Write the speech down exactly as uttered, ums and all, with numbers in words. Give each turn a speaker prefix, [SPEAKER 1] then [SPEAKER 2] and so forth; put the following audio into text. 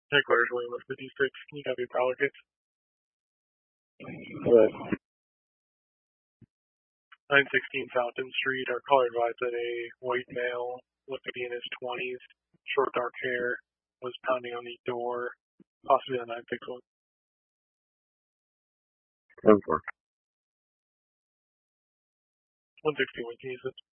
[SPEAKER 1] Headquarters, William fifty-six. Can you copy power kits?
[SPEAKER 2] Good.
[SPEAKER 1] nine sixteen Fountain Street. Our caller advised that a white male looked to be in his twenties, short dark hair, was pounding on the door, possibly the nine six one.
[SPEAKER 2] ten four.
[SPEAKER 1] one sixty-one, can you use it?